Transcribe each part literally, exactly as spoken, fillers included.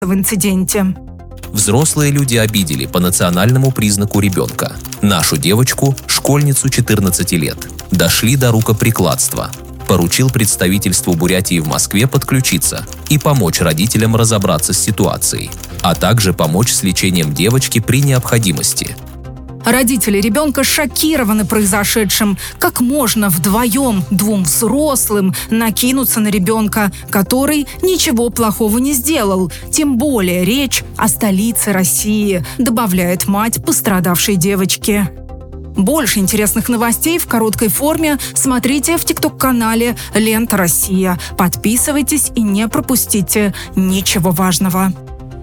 в инциденте. Взрослые люди обидели по национальному признаку ребенка. Нашу девочку, школьницу четырнадцати лет. Дошли до рукоприкладства. Поручил представительству Бурятии в Москве подключиться и помочь родителям разобраться с ситуацией, а также помочь с лечением девочки при необходимости. Родители ребенка шокированы произошедшим. Как можно вдвоем, двум взрослым, накинуться на ребенка, который ничего плохого не сделал? Тем более речь о столице России, добавляет мать пострадавшей девочки. Больше интересных новостей в короткой форме смотрите в тикток-канале «Лента Россия». Подписывайтесь и не пропустите ничего важного.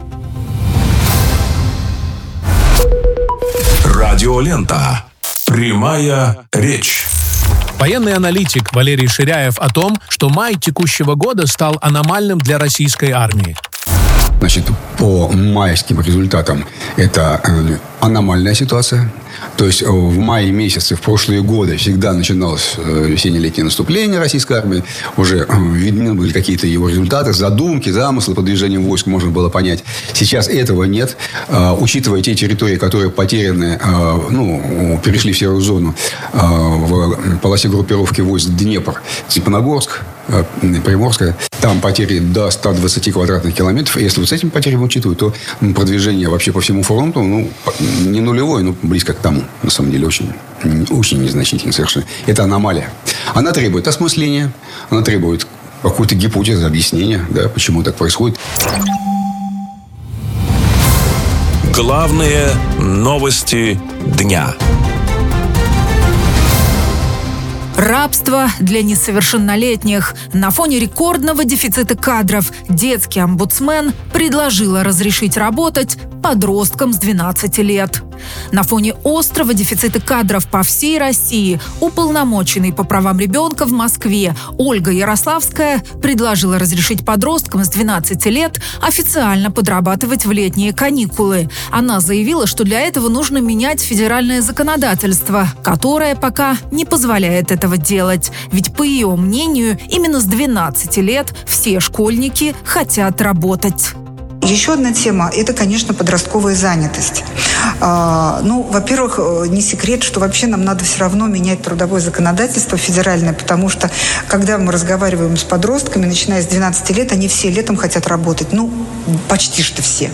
Радиолента. Прямая речь. Военный аналитик Валерий Ширяев о том, что май текущего года стал аномальным для российской армии. Значит, по майским результатам это аномальная ситуация. То есть в мае месяце в прошлые годы всегда начиналось весенне-летнее наступление российской армии. Уже видны были какие-то его результаты, задумки, замыслы по движению войск можно было понять. Сейчас этого нет. Учитывая те территории, которые потеряны, ну, перешли в серую зону в полосе группировки войск Днепр, Степногорск, Приморская, там потери до ста двадцати квадратных километров. И если вот с этим потерями учитывать, то продвижение вообще по всему фронту, ну, не нулевое, но близко к тому. На самом деле, очень, очень незначительно совершенно. Это аномалия. Она требует осмысления, она требует какой-то гипотезы, объяснения, да, почему так происходит. Главные новости дня. Рабство для несовершеннолетних. На фоне рекордного дефицита кадров детский омбудсмен предложила разрешить работать подросткам с двенадцати лет. На фоне острого дефицита кадров по всей России уполномоченный по правам ребенка в Москве Ольга Ярославская предложила разрешить подросткам с двенадцати лет официально подрабатывать в летние каникулы. Она заявила, что для этого нужно менять федеральное законодательство, которое пока не позволяет этого делать. Ведь, по ее мнению, именно с двенадцати лет все школьники хотят работать. Еще одна тема – это, конечно, подростковая занятость. А, ну, во-первых, не секрет, что вообще нам надо все равно менять трудовое законодательство федеральное, потому что, когда мы разговариваем с подростками, начиная с двенадцати лет, они все летом хотят работать. Ну, почти что все.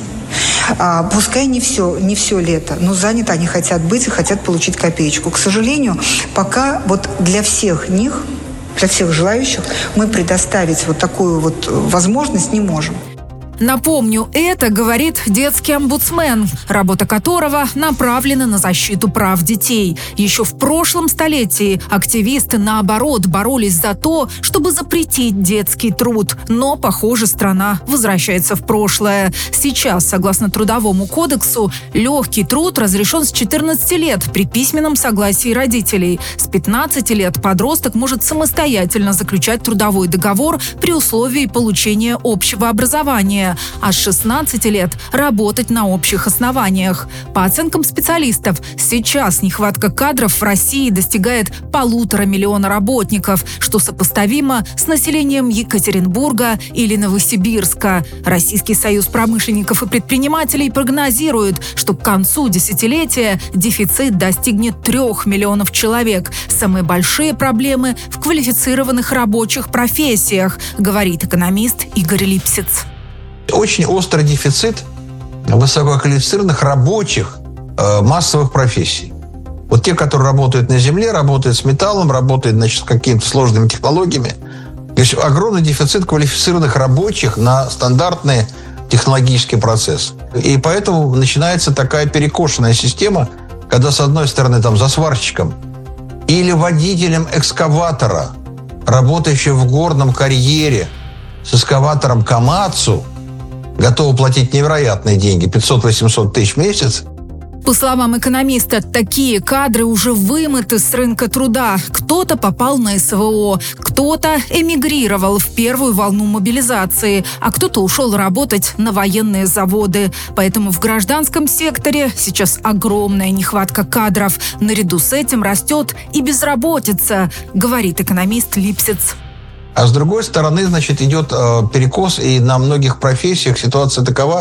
А, пускай не все, не все лето, но заняты они хотят быть и хотят получить копеечку. К сожалению, пока вот для всех них, для всех желающих, мы предоставить вот такую вот возможность не можем. Напомню, это говорит детский омбудсмен, работа которого направлена на защиту прав детей. Еще в прошлом столетии активисты, наоборот, боролись за то, чтобы запретить детский труд. Но, похоже, страна возвращается в прошлое. Сейчас, согласно Трудовому кодексу, легкий труд разрешен с четырнадцати лет при письменном согласии родителей. С пятнадцати лет подросток может самостоятельно заключать трудовой договор при условии получения общего образования, а с шестнадцати лет работать на общих основаниях. По оценкам специалистов, сейчас нехватка кадров в России достигает полутора миллиона работников, что сопоставимо с населением Екатеринбурга или Новосибирска. Российский союз промышленников и предпринимателей прогнозирует, что к концу десятилетия дефицит достигнет трех миллионов человек. Самые большие проблемы в квалифицированных рабочих профессиях, говорит экономист Игорь Липсиц. Очень острый дефицит высококвалифицированных рабочих э, массовых профессий. Вот те, которые работают на земле, работают с металлом, работают, значит, с какими-то сложными технологиями. То есть огромный дефицит квалифицированных рабочих на стандартные технологические процессы. И поэтому начинается такая перекошенная система, когда, с одной стороны, там, за сварщиком или водителем экскаватора, работающим в горном карьере с экскаватором Камацу, готовы платить невероятные деньги, пятьсот-восемьсот тысяч в месяц. По словам экономиста, такие кадры уже вымыты с рынка труда. Кто-то попал на эс вэ о, кто-то эмигрировал в первую волну мобилизации, а кто-то ушел работать на военные заводы. Поэтому в гражданском секторе сейчас огромная нехватка кадров. Наряду с этим растет и безработица, говорит экономист Липсиц. А с другой стороны, значит, идет э, перекос, и на многих профессиях ситуация такова,